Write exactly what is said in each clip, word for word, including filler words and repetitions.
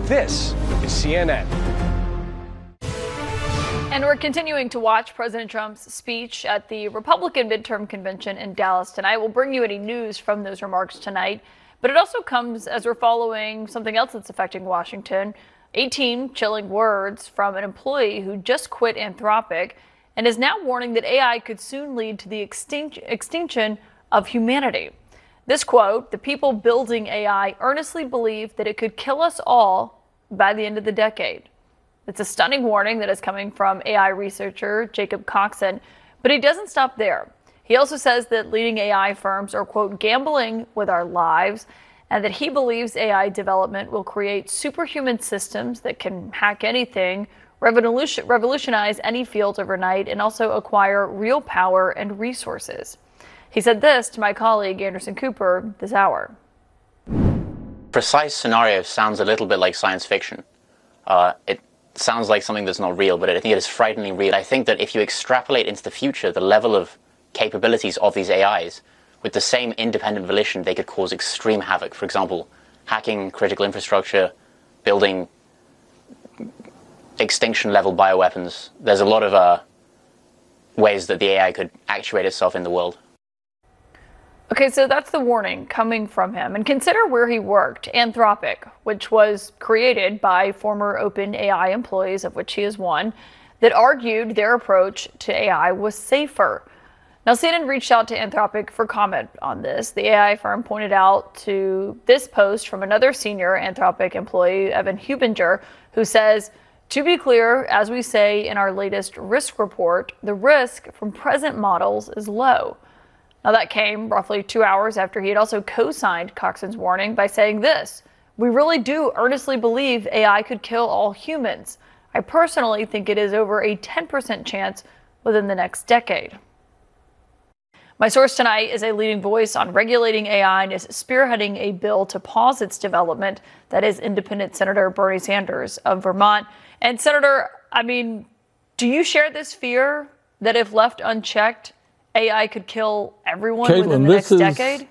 This is C N N. And we're continuing to watch President Trump's speech at the Republican midterm convention in Dallas tonight. We'll bring you any news from those remarks tonight. But it also comes as we're following something else that's affecting Washington. eighteen chilling words from an employee who just quit Anthropic and is now warning that A I could soon lead to the extinct, extinction of humanity. This quote, "The people building A I earnestly believe that it could kill us all by the end of the decade." It's a stunning warning that is coming from A I researcher Jacob Coxon, but he doesn't stop there. He also says that leading A I firms are, quote, gambling with our lives, and that he believes A I development will create superhuman systems that can hack anything, revolution, revolutionize any field overnight, and also acquire real power and resources. He said this to my colleague Anderson Cooper this hour. Precise scenario sounds a little bit like science fiction. Uh, it sounds like something that's not real, but I think it is frighteningly real. I think that if you extrapolate into the future the level of capabilities of these A Is, with the same independent volition, they could cause extreme havoc. For example, hacking critical infrastructure, building extinction-level bioweapons. There's a lot of uh, ways that the A I could actuate itself in the world. Okay, so that's the warning coming from him. And consider where he worked, Anthropic, which was created by former OpenAI employees, of which he is one, that argued their approach to A I was safer. Now, C N N reached out to Anthropic for comment on this. The A I firm pointed out to this post from another senior Anthropic employee, Evan Hubinger, who says, "To be clear, as we say in our latest risk report, the risk from present models is low." Now, that came roughly two hours after he had also co-signed Coxon's warning by saying this: "We really do earnestly believe A I could kill all humans. I personally think it is over a ten percent chance within the next decade." My source tonight is a leading voice on regulating A I and is spearheading a bill to pause its development. That is Independent Senator Bernie Sanders of Vermont. And Senator, I mean, do you share this fear that if left unchecked, A I could kill everyone Caitlin, within the next is, decade?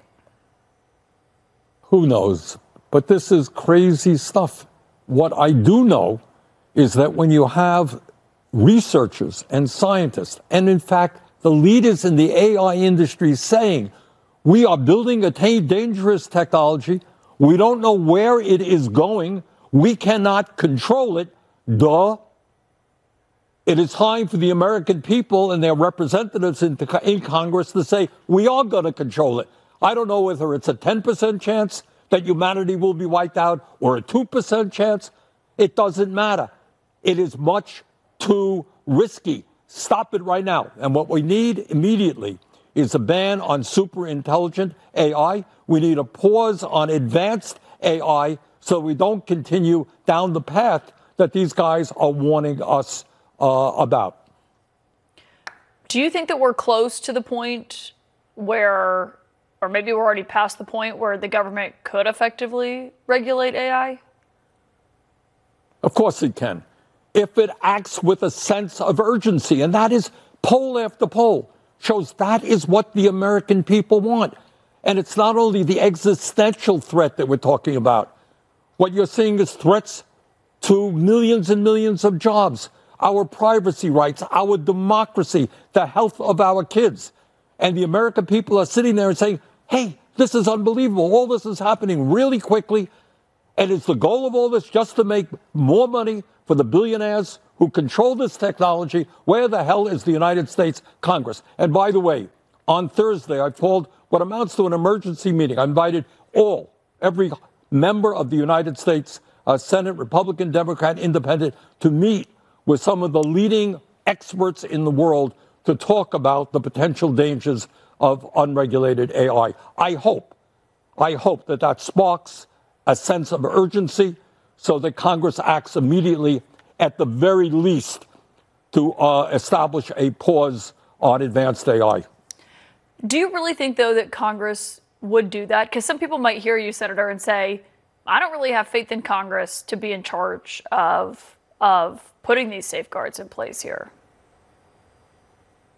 Who knows? But this is crazy stuff. What I do know is that when you have researchers and scientists, and in fact, the leaders in the A I industry saying, we are building a t- dangerous technology, we don't know where it is going, we cannot control it, duh. It is time for the American people and their representatives in, in Congress to say, we are going to control it. I don't know whether it's a ten percent chance that humanity will be wiped out or a two percent chance. It doesn't matter. It is much too risky. Stop it right now. And what we need immediately is a ban on super intelligent A I. We need a pause on advanced A I so we don't continue down the path that these guys are warning us Uh, about. Do you think that we're close to the point where, or maybe we're already past the point where the government could effectively regulate A I? Of course it can, if it acts with a sense of urgency. And that is, poll after poll shows that is what the American people want. And it's not only the existential threat that we're talking about. What you're seeing is threats to millions and millions of jobs, our privacy rights, our democracy, the health of our kids. And the American people are sitting there and saying, hey, this is unbelievable. All this is happening really quickly. And it's the goal of all this just to make more money for the billionaires who control this technology. Where the hell is the United States Congress? And by the way, on Thursday, I've called what amounts to an emergency meeting. I invited all, every member of the United States uh, Senate, Republican, Democrat, Independent, to meet with some of the leading experts in the world to talk about the potential dangers of unregulated A I. I hope, I hope that that sparks a sense of urgency so that Congress acts immediately, at the very least, to uh, establish a pause on advanced A I. Do you really think, though, that Congress would do that? Because some people might hear you, Senator, and say, I don't really have faith in Congress to be in charge of of putting these safeguards in place here.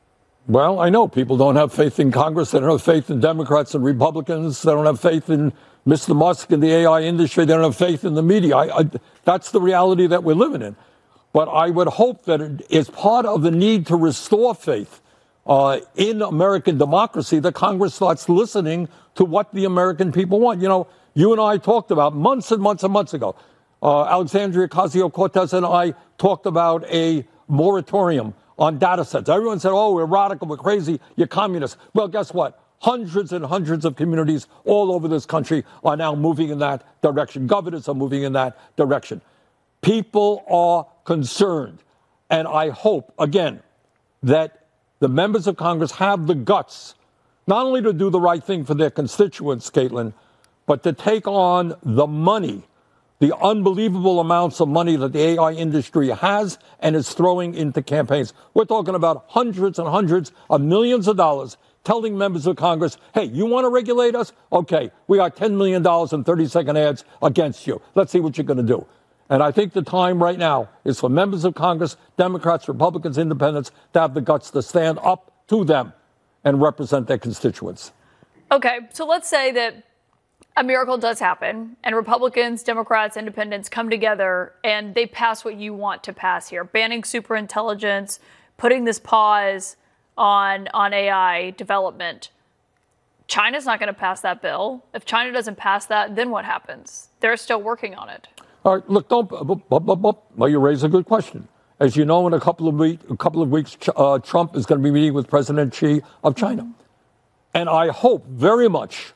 Well, I know people don't have faith in Congress. They don't have faith in Democrats and Republicans. They don't have faith in Mister Musk and the A I industry, they don't have faith in the media. I, I, that's the reality that we're living in. But I would hope that it is part of the need to restore faith uh, in American democracy that Congress starts listening to what the American people want. You know, you and I talked about months and months and months ago. Uh, Alexandria Ocasio-Cortez and I talked about a moratorium on data sets. Everyone said, oh, we're radical, we're crazy, you're communists. Well, guess what? Hundreds and hundreds of communities all over this country are now moving in that direction. Governors are moving in that direction. People are concerned. And I hope, again, that the members of Congress have the guts not only to do the right thing for their constituents, Caitlin, but to take on the money, the unbelievable amounts of money that the A I industry has and is throwing into campaigns. We're talking about hundreds and hundreds of millions of dollars telling members of Congress, hey, you want to regulate us? Okay, we got ten million dollars in thirty second ads against you. Let's see what you're going to do. And I think the time right now is for members of Congress, Democrats, Republicans, Independents, to have the guts to stand up to them and represent their constituents. Okay, so let's say that a miracle does happen and Republicans, Democrats, Independents come together and they pass what you want to pass here, banning superintelligence, putting this pause on, on A I development. China's not going to pass that bill. If China doesn't pass that, then what happens? They're still working on it. All right, look, don't. Well, you raise a good question. As you know, in a couple of weeks, a couple of weeks, uh, Trump is going to be meeting with President Xi of China, and I hope very much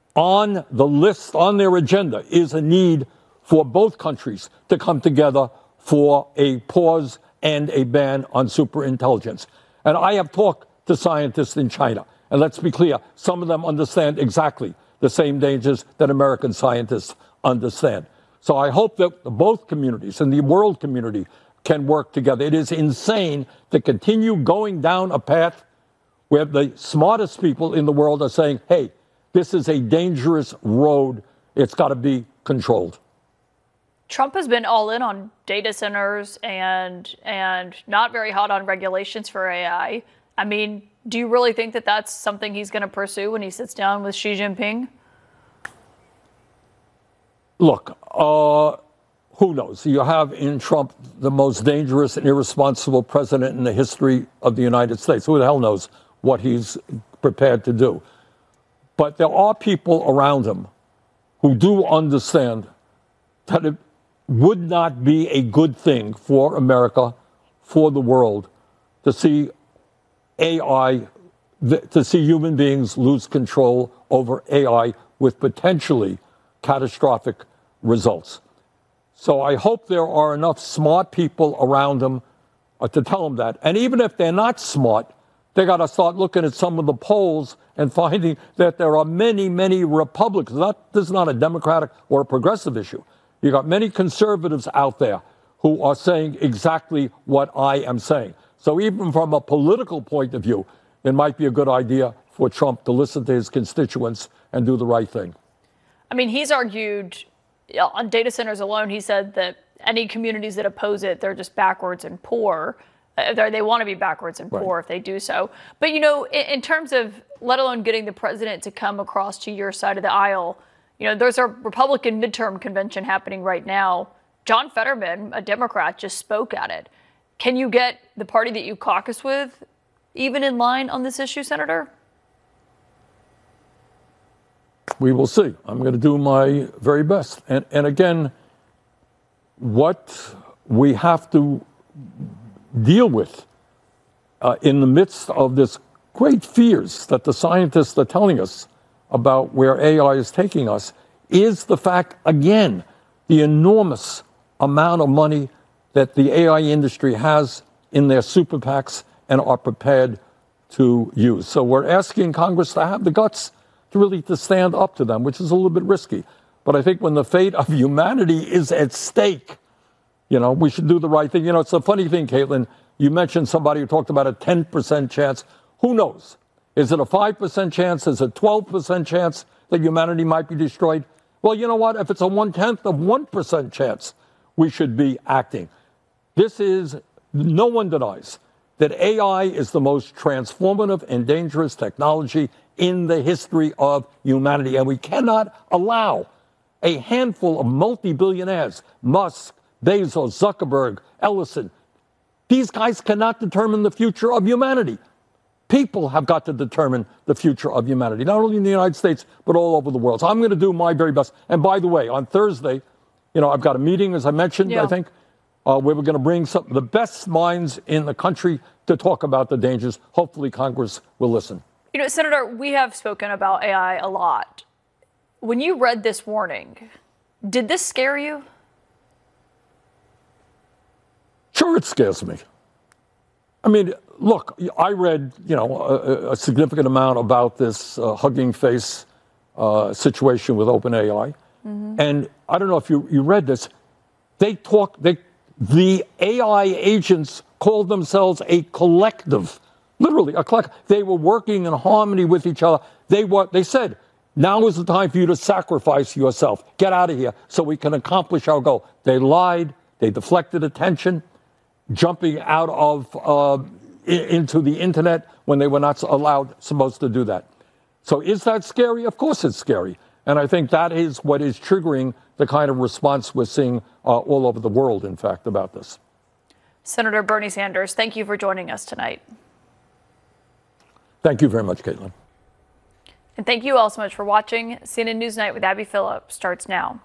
on the list, on their agenda, is a need for both countries to come together for a pause and a ban on superintelligence. And I have talked to scientists in China, and let's be clear, some of them understand exactly the same dangers that American scientists understand. So I hope that both communities and the world community can work together. It is insane to continue going down a path where the smartest people in the world are saying, hey, this is a dangerous road. It's got to be controlled. Trump has been all in on data centers and and not very hot on regulations for A I. I mean, do you really think that that's something he's going to pursue when he sits down with Xi Jinping? Look, uh, who knows? You have in Trump the most dangerous and irresponsible president in the history of the United States. Who the hell knows what he's prepared to do? But there are people around him who do understand that it would not be a good thing for America, for the world, to see A I, to see human beings lose control over A I with potentially catastrophic results. So I hope there are enough smart people around him uh, to tell him that. And even if they're not smart, they got to start looking at some of the polls and finding that there are many, many Republicans. Not, this is not a Democratic or a progressive issue. You got many conservatives out there who are saying exactly what I am saying. So even from a political point of view, it might be a good idea for Trump to listen to his constituents and do the right thing. I mean, he's argued on data centers alone, he said that any communities that oppose it, they're just backwards and poor. Uh, they want to be backwards and poor right. if they do so. But, you know, in, in terms of let alone getting the president to come across to your side of the aisle, you know, there's a Republican midterm convention happening right now. John Fetterman, a Democrat, just spoke at it. Can you get the party that you caucus with even in line on this issue, Senator? We will see. I'm going to do my very best. And, and again, what we have to deal with uh, in the midst of this great fears that the scientists are telling us about where A I is taking us is the fact, again, the enormous amount of money that the A I industry has in their super PACs and are prepared to use. So we're asking Congress to have the guts to really to stand up to them, which is a little bit risky. But I think when the fate of humanity is at stake, you know, we should do the right thing. You know, it's a funny thing, Caitlin. You mentioned somebody who talked about a ten percent chance. Who knows? Is it a five percent chance? Is it a twelve percent chance that humanity might be destroyed? Well, you know what? If it's a one-tenth of one percent chance, we should be acting. This is, no one denies that A I is the most transformative and dangerous technology in the history of humanity. And we cannot allow a handful of multi-billionaires, Musk, Bezos, Zuckerberg, Ellison. These guys cannot determine the future of humanity. People have got to determine the future of humanity, not only in the United States, but all over the world. So I'm going to do my very best. And by the way, on Thursday, you know, I've got a meeting, as I mentioned, yeah. I think, uh, where we're going to bring some of the best minds in the country to talk about the dangers. Hopefully Congress will listen. You know, Senator, we have spoken about A I a lot. When you read this warning, did this scare you? Sure, it scares me. I mean, look, I read, you know, a, a significant amount about this uh, Hugging Face uh, situation with OpenAI. Mm-hmm. And I don't know if you, you read this. They talk, they, the A I agents called themselves a collective, literally a collective. They were working in harmony with each other. They were, they said, now is the time for you to sacrifice yourself. Get out of here so we can accomplish our goal. They lied. They deflected attention, jumping out of uh, into the internet when they were not allowed, supposed to do that. So is that scary? Of course it's scary. And I think that is what is triggering the kind of response we're seeing uh, all over the world, in fact, about this. Senator Bernie Sanders, thank you for joining us tonight. Thank you very much, Caitlin. And thank you all so much for watching. C N N Newsnight with Abby Phillip starts now.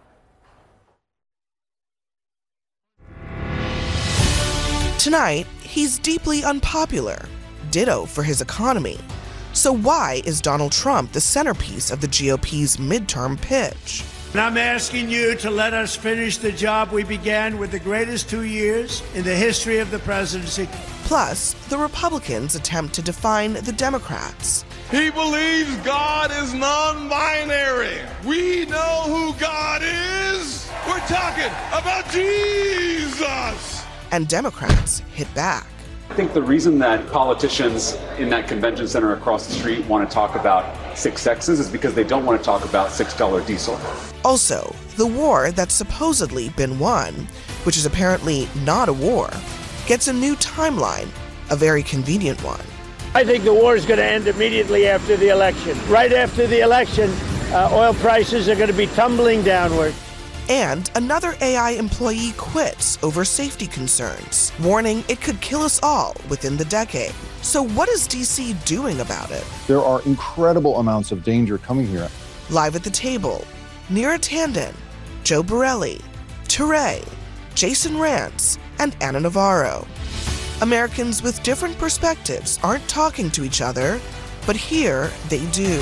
Tonight, he's deeply unpopular. Ditto for his economy. So why is Donald Trump the centerpiece of the G O P's midterm pitch? And I'm asking you to let us finish the job we began with the greatest two years in the history of the presidency. Plus, the Republicans attempt to define the Democrats. He believes God is non-binary. We know who God is. We're talking about Jesus. And Democrats hit back. I think the reason that politicians in that convention center across the street want to talk about six sexes is because they don't want to talk about six dollar diesel. Also, the war that's supposedly been won, which is apparently not a war, gets a new timeline, a very convenient one. I think the war is going to end immediately after the election. Right after the election, uh, oil prices are going to be tumbling downward. And another A I employee quits over safety concerns, warning it could kill us all within the decade. So what is D C doing about it? There are incredible amounts of danger coming here. Live at the table, Neera Tanden, Joe Borelli, Touré, Jason Rance, and Ana Navarro. Americans with different perspectives aren't talking to each other, but here they do.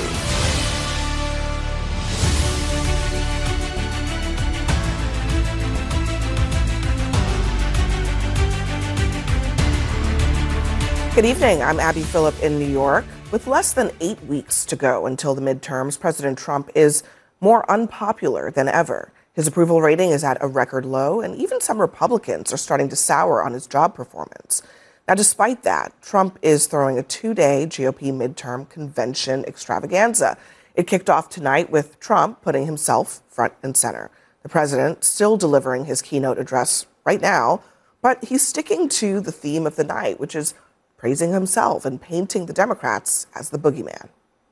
Good evening. I'm Abby Phillip in New York. With less than eight weeks to go until the midterms, President Trump is more unpopular than ever. His approval rating is at a record low, and even some Republicans are starting to sour on his job performance. Now, despite that, Trump is throwing a two-day G O P midterm convention extravaganza. It kicked off tonight with Trump putting himself front and center. The president still delivering his keynote address right now, but he's sticking to the theme of the night, which is praising himself and painting the Democrats as the boogeyman.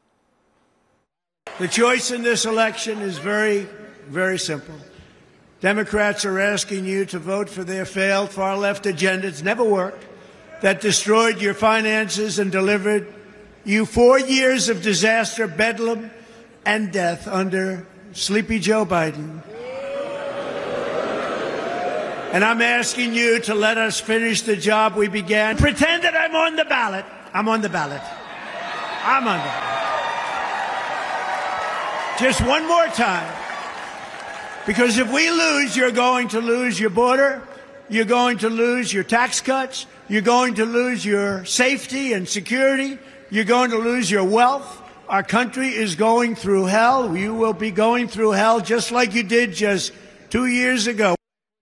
The choice in this election is very, very simple. Democrats are asking you to vote for their failed far-left agenda. It's never worked. That destroyed your finances and delivered you four years of disaster, bedlam, and death under Sleepy Joe Biden. And I'm asking you to let us finish the job we began. Pretend that I'm on the ballot. I'm on the ballot. I'm on the ballot. Just one more time. Because if we lose, you're going to lose your border. You're going to lose your tax cuts. You're going to lose your safety and security. You're going to lose your wealth. Our country is going through hell. You will be going through hell just like you did just two years ago.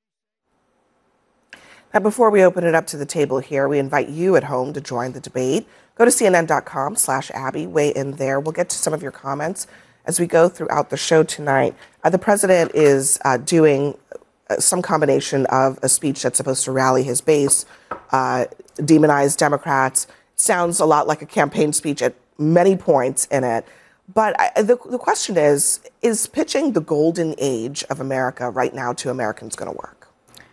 Now, before we open it up to the table here, we invite you at home to join the debate. Go to cnn.com slash Abby. Weigh in there. We'll get to some of your comments as we go throughout the show tonight. Uh, the president is uh, doing uh, some combination of a speech that's supposed to rally his base, uh, demonize Democrats. Sounds a lot like a campaign speech at many points in it. But I, the, the question is, is pitching the golden age of America right now to Americans going to work?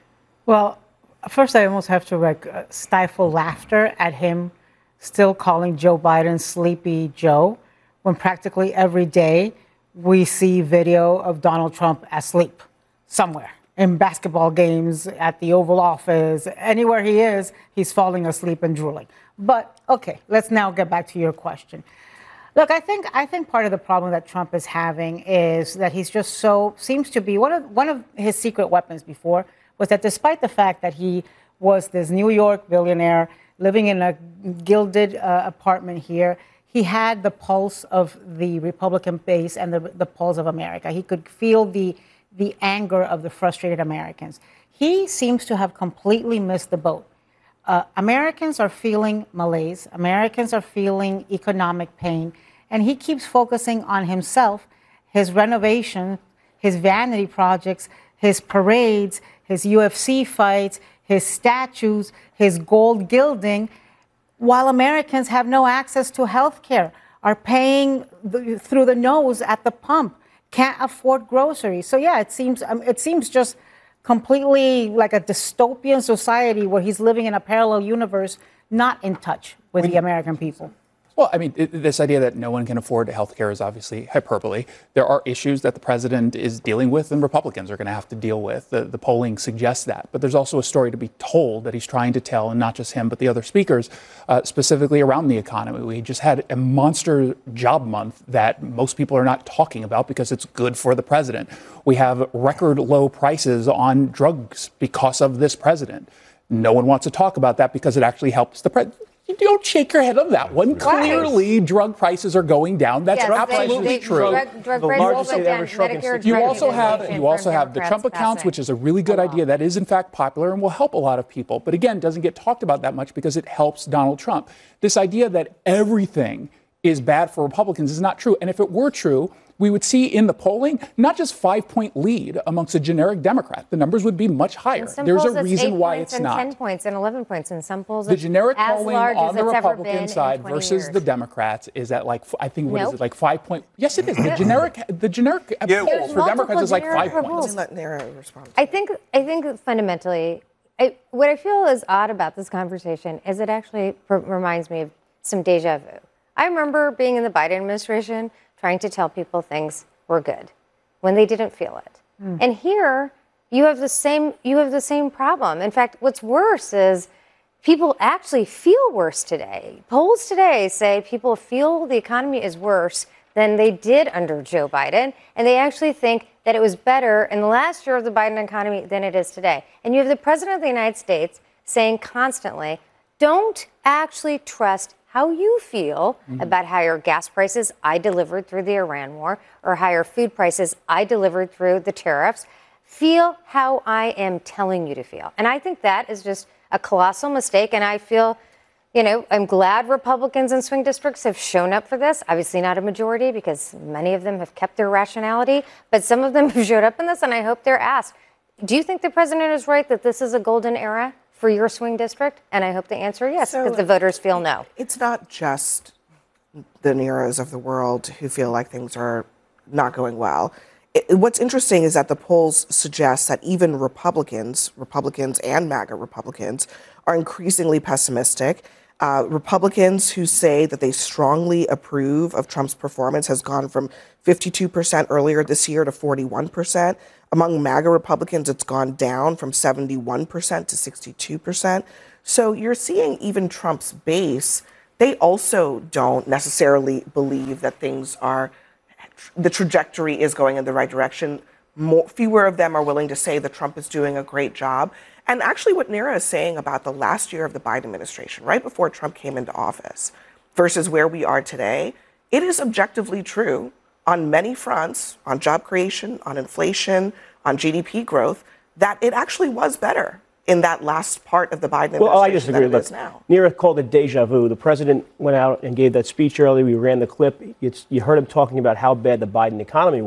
Well, first I almost have to like uh, stifle laughter at him still calling Joe Biden Sleepy Joe, when practically every day we see video of Donald Trump asleep somewhere. In basketball games, at the Oval Office, anywhere he is, he's falling asleep and drooling. But, okay, let's now get back to your question. Look, I think I think part of the problem that Trump is having is that he's just so, seems to be, one of, one of his secret weapons before was that despite the fact that he was this New York billionaire living in a gilded uh, apartment here, he had the pulse of the Republican base and the, the pulse of America. He could feel the the anger of the frustrated Americans. He seems to have completely missed the boat. Uh, Americans are feeling malaise. Americans are feeling economic pain. And he keeps focusing on himself, his renovation, his vanity projects, his parades, his U F C fights, his statues, his gold gilding, while Americans have no access to health care, are paying the, through the nose at the pump, can't afford groceries. So yeah, it seems um, it seems just completely like a dystopian society where he's living in a parallel universe, not in touch with the American people. Well, I mean, it, this idea that no one can afford health care is obviously hyperbole. There are issues that the president is dealing with and Republicans are going to have to deal with. The, the polling suggests that. But there's also a story to be told that he's trying to tell, and not just him, but the other speakers, uh, specifically around the economy. We just had a monster job month that most people are not talking about because it's good for the president. We have record low prices on drugs because of this president. No one wants to talk about that because it actually helps the president. You don't shake your head on that one. Why? Clearly, drug prices are going down. That's yes, absolutely they, they, true. Drug, drug prices will go down. Medicare You also have you also have the Trump accounts, which is a really good idea. That is in fact popular and will help a lot of people. But again, doesn't get talked about that much because it helps Donald Trump. This idea that everything is bad for Republicans is not true. And if it were true, we would see in the polling not just five-point lead amongst a generic Democrat. The numbers would be much higher. There's a reason why it's and not. ten points and eleven points in some polls. The generic as polling large on as the it's ever Republican been side in twenty versus years. the Democrats is at like, I think, what Nope. is it, like five point? Yes, it is. The generic, the generic Yeah. poll There's for Democrats is like multiple five generic points. polls. Let Nara respond. I think I think fundamentally, I, what I feel is odd about this conversation is it actually r- reminds me of some deja vu. I remember being in the Biden administration trying to tell people things were good when they didn't feel it. Mm. And here you have the same you have the same problem. In fact, what's worse is people actually feel worse today. Polls today say people feel the economy is worse than they did under Joe Biden, and they actually think that it was better in the last year of the Biden economy than it is today. And you have the president of the United States saying constantly, don't actually trust how you feel mm-hmm. about higher gas prices I delivered through the Iran war or higher food prices I delivered through the tariffs. Feel how I am telling you to feel. And I think that is just a colossal mistake. And I feel, you know, I'm glad Republicans in swing districts have shown up for this. Obviously not a majority because many of them have kept their rationality, but some of them have showed up in this, and I hope they're asked, do you think the president is right that this is a golden era for your swing district? And I hope the answer is yes, because so the voters feel no. It's not just the Neros of the world who feel like things are not going well. It, what's interesting is that the polls suggest that even Republicans, Republicans and MAGA Republicans, are increasingly pessimistic. Uh, Republicans who say that they strongly approve of Trump's performance has gone from fifty-two percent earlier this year to forty-one percent. Among MAGA Republicans, it's gone down from seventy-one percent to sixty-two percent. So you're seeing even Trump's base, they also don't necessarily believe that things are, the trajectory is going in the right direction. More, fewer of them are willing to say that Trump is doing a great job. And actually what Nira is saying about the last year of the Biden administration, right before Trump came into office, versus where we are today, it is objectively true on many fronts, on job creation, on inflation, on G D P growth, that it actually was better in that last part of the Biden administration. Well, I disagree. Than it Look, is now. Nira called it deja vu. The president went out and gave that speech earlier. We ran the clip. It's, you heard him talking about how bad the Biden economy was.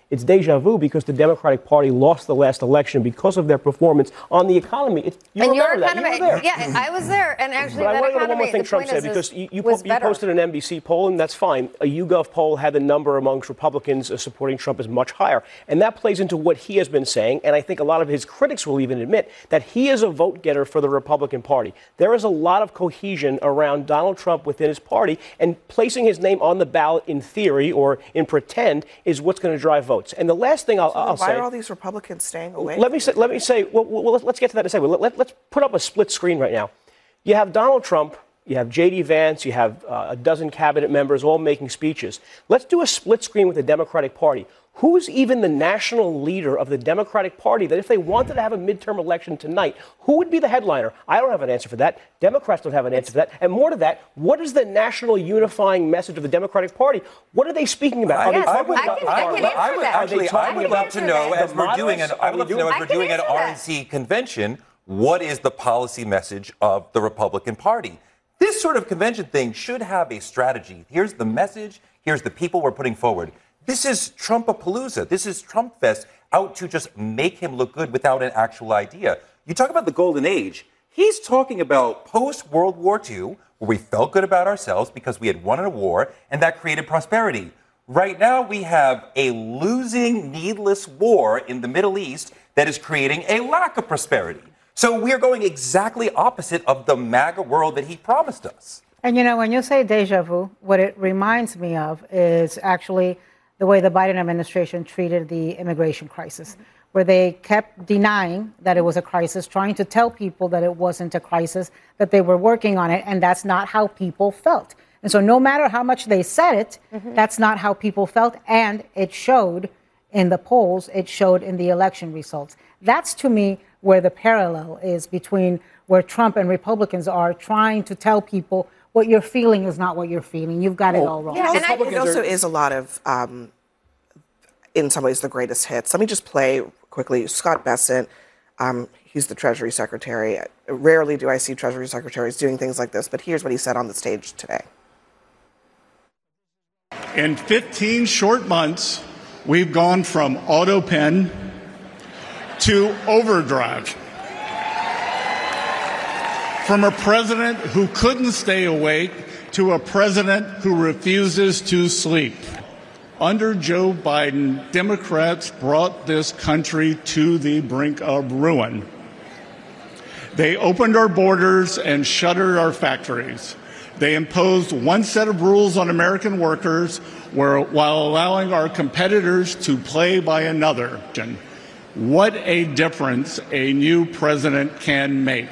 It's deja vu because the Democratic Party lost the last election because of their performance on the economy. It's, you and remember you're that. kind You of, were there. yeah, I was there. And actually, but that I want to go to one more economy, thing the Trump point said, is, because is, you, you, was po- you better. posted an N B C poll, and that's fine. A YouGov poll had the number amongst Republicans uh, supporting Trump is much higher. And that plays into what he has been saying, and I think a lot of his critics will even admit that he is a vote getter for the Republican Party. There is a lot of cohesion around Donald Trump within his party, and placing his name on the ballot in theory or in pretend is what's going to drive votes. And the last thing I'll, So I'll why say... are all these Republicans staying away? Let me say, let me say well, well, let's get to that in a second. Let, let, let's put up a split screen right now. You have Donald Trump, you have J D Vance, you have uh, a dozen cabinet members all making speeches. Let's do a split screen with the Democratic Party. Who's even the national leader of the Democratic Party that if they wanted to have a midterm election tonight, who would be the headliner? I don't have an answer for that. Democrats don't have an answer for that. And more to that, what is the national unifying message of the Democratic Party? What are they speaking about? Are I, they I, talking would, about, I, I, would, I would actually, I would love to know as we're doing an, I would love to know as we're doing an R N C convention, what is the policy message of the Republican Party? This sort of convention thing should have a strategy. Here's the message. Here's the people we're putting forward. This is Trumpapalooza. This is Trump Fest out to just make him look good without an actual idea. You talk about the golden age. He's talking about post-World War Two, where we felt good about ourselves because we had won a war, and that created prosperity. Right now, we have a losing, needless war in the Middle East that is creating a lack of prosperity. So we are going exactly opposite of the MAGA world that he promised us. And, you know, when you say deja vu, what it reminds me of is actually the way the Biden administration treated the immigration crisis, where they kept denying that it was a crisis, trying to tell people that it wasn't a crisis, that they were working on it, and that's not how people felt. And so no matter how much they said it, mm-hmm. that's not how people felt, and it showed in the polls, it showed in the election results. That's, to me, where the parallel is between where Trump and Republicans are trying to tell people what you're feeling is not what you're feeling. You've got it all wrong. Yeah, and I, it also is a lot of, um, in some ways, the greatest hits. Let me just play quickly. Scott Bessent, um, he's the Treasury Secretary. Rarely do I see Treasury Secretaries doing things like this, but here's what he said on the stage today. In fifteen short months, we've gone from auto pen to overdrive. From a president who couldn't stay awake to a president who refuses to sleep. Under Joe Biden, Democrats brought this country to the brink of ruin. They opened our borders and shuttered our factories. They imposed one set of rules on American workers where, while allowing our competitors to play by another. What a difference a new president can make.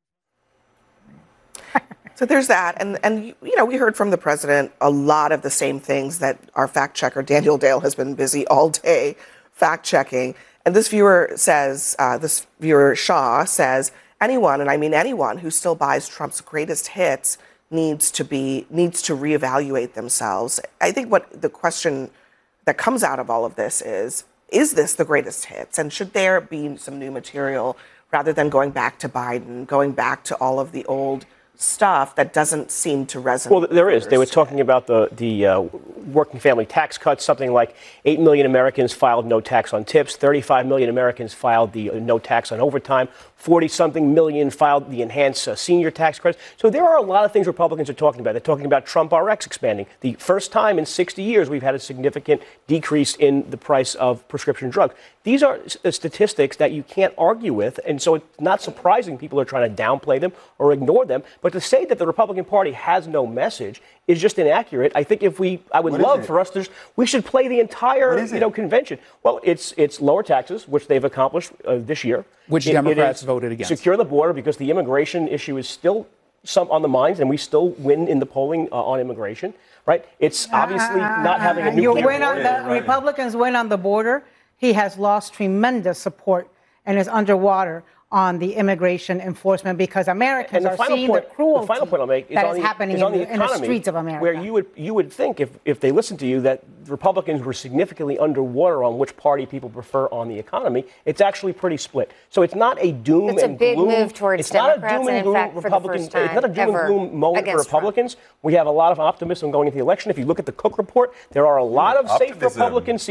So there's that. And, and, you know, we heard from the president a lot of the same things that our fact checker, Daniel Dale, has been busy all day fact checking. And this viewer says, uh, this viewer Shaw says, anyone, and I mean anyone, who still buys Trump's greatest hits needs to be, needs to reevaluate themselves. I think what the question that comes out of all of this is, is this the greatest hits? And should there be some new material rather than going back to Biden, going back to all of the old stuff that doesn't seem to resonate? Well, there is. They were talking about the the uh, working family tax cuts. Something like eight million Americans filed no tax on tips. thirty-five million Americans filed the uh, no tax on overtime. forty-something million filed the enhanced uh, senior tax credits. So there are a lot of things Republicans are talking about. They're talking about Trump R X expanding. The first time in sixty years we've had a significant decrease in the price of prescription drugs. These are uh, statistics that you can't argue with, and so it's not surprising people are trying to downplay them or ignore them. But to say that the Republican Party has no message is just inaccurate. I think if we, I would love for us to, we should play the entire, you know, convention. Well, it's it's lower taxes, which they've accomplished uh, this year. Which it, Democrats it voted against. Secure the border, because the immigration issue is still some on the minds, and we still win in the polling uh, on immigration. Right? It's obviously uh, not having a nuclear you win border. on the, right. Republicans win on the border. He has lost tremendous support and is underwater on the immigration enforcement because Americans are seeing point, the cruelty the final point I'll make is that on is the, happening is on in, the the, in the streets of America. Where you would you would think if, if they listened to you that Republicans were significantly underwater on which party people prefer on the economy. It's actually pretty split. So it's not a doom it's and a big gloom. move towards it's Democrats, not a doom and, and gloom in fact, for Republican. the first time it's not a doom and gloom moment for Republicans. Trump. We have a lot of optimism going into the election. If you look at the Cook report, there are a lot of Optimism. safe Republican seats.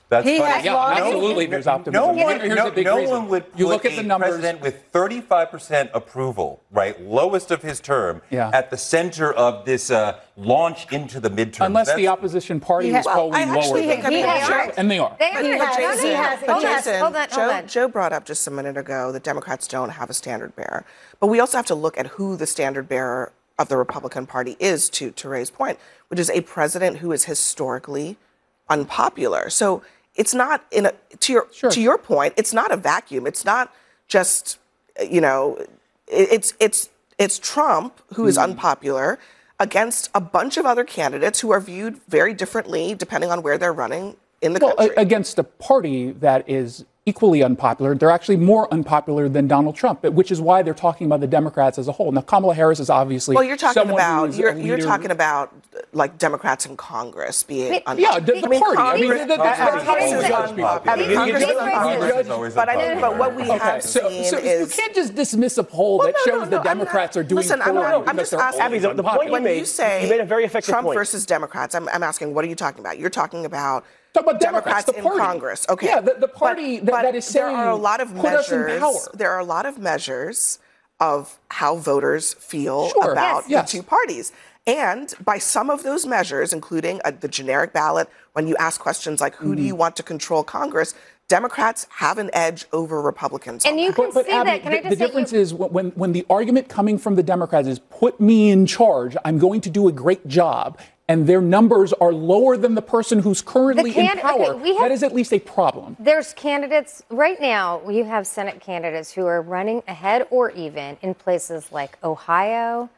That's He funny. has Yeah, lost- absolutely. There's optimism. No one, Here's no, a big no reason. one would put You look at a the numbers. president with thirty-five percent approval, right, lowest of his term, Yeah. at the center of this uh, launch into the midterms. Unless That's- the opposition party He was ha- well, polling I lower actually than think- I mean, They Joe- are. and they are. They But, are. but No, no, Jason, he has- but he has- Jason, hold on, Joe, hold on. Joe brought up just a minute ago that Democrats don't have a standard bearer. But we also have to look at who the standard bearer of the Republican Party is, to, to Ray's point, which is a president who is historically unpopular. So it's not in a, to your Sure. to your point, it's not a vacuum. It's not just, you know, it, it's it's it's Trump who is Mm-hmm. unpopular against a bunch of other candidates who are viewed very differently depending on where they're running in the Well, country. a- against a party that is equally unpopular, they're actually more unpopular than Donald Trump, which is why they're talking about the Democrats as a whole. Now, Kamala Harris is obviously Well, you're talking someone who about is a you're, you're leader- talking about like Democrats in Congress being Wait, unpopular. Yeah, the, the party. I mean, the, the, the, Congress Congress is is unpopular. unpopular. Congress is We unpopular. judge- But I mean, but what we Okay, have so, seen so is you can't just dismiss a poll Well, that no, shows no, the no, I'm Democrats not- are doing listen, I'm poorly not- I'm because just they're asking- always Abby, the- the point unpopular. you when made- you say you made a very effective Trump point. versus Democrats, I'm, I'm asking, what are you talking about? You're talking about Talk about Democrats, the in party. Congress. Okay. Yeah, the, the party But- that, but that is there saying are a lot of put us in measures. power. There are a lot of measures of how voters feel Sure. about Yes. Yes. the two parties. And by some of those measures, including uh, the generic ballot, when you ask questions like, who do you want to control Congress? Democrats have an edge over Republicans. And on you that. can But see Abby, that. Can I the, just the say difference you, is when, when the argument coming from the Democrats is put me in charge, I'm going to do a great job, and their numbers are lower than the person who's currently The in can- power, okay, we have- that is at least a problem. There's candidates right now. You have Senate candidates who are running ahead or even in places like Ohio,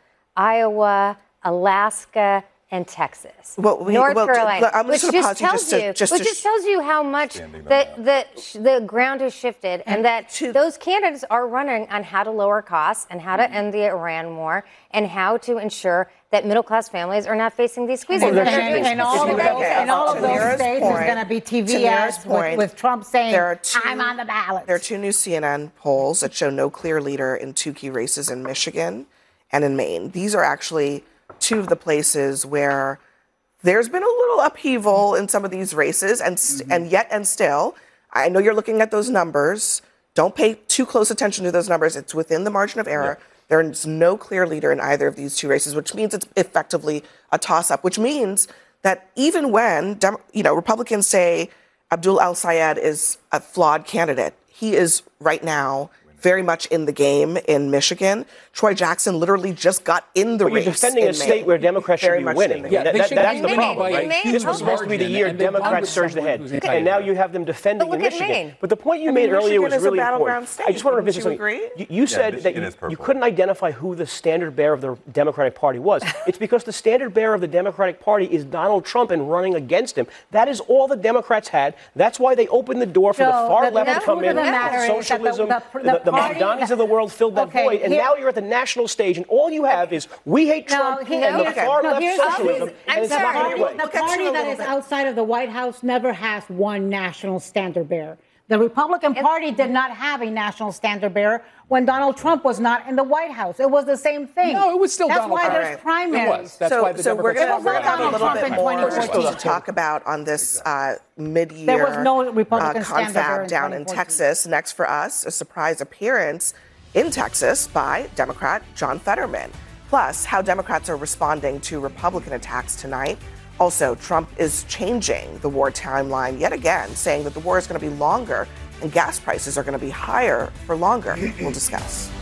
Iowa, Alaska, and Texas, Well, we- North well, Carolina, look, I'm which just just gonna pause you tells just to- you, just which to just sh- tells you how much the the sh- the ground has shifted, and, that those candidates are running on how to lower costs and how to end the Iran war and how to ensure that middle class families are not facing these squeezes. And, And they're and, doing and all of specific those, things. and all of To those Mira's states point- is going to be T to V Mira's ads with, point, with Trump saying, there are two- I'm on the ballot. There are two new C N N polls that show no clear leader in two key races in Michigan and in Maine. These are actually two of the places where there's been a little upheaval in some of these races, and st- Mm-hmm. and yet and still, I know you're looking at those numbers. Don't pay too close attention to those numbers. It's within the margin of error. There is no clear leader in either of these two races, which means it's effectively a toss-up. Which means that even when Dem- you know Republicans say Abdul El-Sayed is a flawed candidate, he is right now very much in the game in Michigan. Troy Jackson literally just got in the But race. you're defending in a state Maine. where Democrats should Very be much winning. in the I mean, game. that- they that- should that's be the winning problem, by a right? huge This was supposed to be the margin, year and they've gone Democrats with surged someone ahead. who's And anti-Iran. now you have them defending But in look at Michigan. Maine. But the point you I made mean, earlier Michigan was is a really battleground important. state. I just wanted to Wouldn't visit you something. agree? You, you said that Michigan you, is purple. you couldn't identify who the standard bearer of the Democratic Party was. It's because the standard bearer of the Democratic Party is Donald Trump and running against him. That is all the Democrats had. That's why they opened the door for the Joe, far the- left the to come truth in. of the matter is that the- Socialism, the- the, the the, party- Mamdanis of the world filled that Okay, void. And here- now you're at the national stage, and all you have is we hate No, Trump here- and the okay. far No, left here's the socialism. thing. And I'm it's not sorry. going The to party, work. the Look at party you a that little is bit. outside of the White House never has one national standard bearer. The Republican Party did not have a national standard bearer when Donald Trump was not in the White House. It was the same thing. No, it was still That's Donald why Trump. there's All right. primaries. It was. That's so, why the so we're Democrats- going It was not to have a Donald little Trump bit in more twenty fourteen. to talk about on this uh, mid-year There was no Republican uh, standard bearer confab in down in twenty fourteen. Texas. Next for us, a surprise appearance in Texas by Democrat John Fetterman. Plus, how Democrats are responding to Republican attacks tonight. Also, Trump is changing the war timeline yet again, saying that the war is going to be longer and gas prices are going to be higher for longer. We'll discuss.